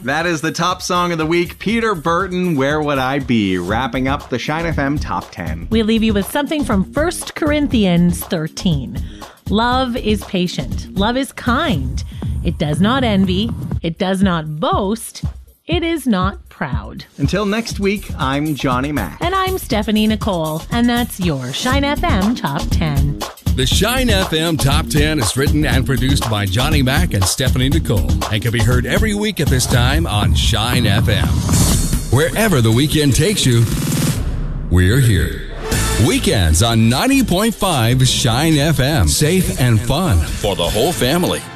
That is the top song of the week. Peter Burton, Where Would I Be? Wrapping up the Shine FM Top 10. We leave you with something from 1 Corinthians 13. Love is patient. Love is kind. It does not envy. It does not boast. It is not proud. Until next week, I'm Johnny Mac. And I'm Stephanie Nicole. And that's your Shine FM Top 10. The Shine FM Top 10 is written and produced by Johnny Mac and Stephanie Nicole and can be heard every week at this time on Shine FM. Wherever the weekend takes you, we're here. Weekends on 90.5 Shine FM. Safe and fun for the whole family.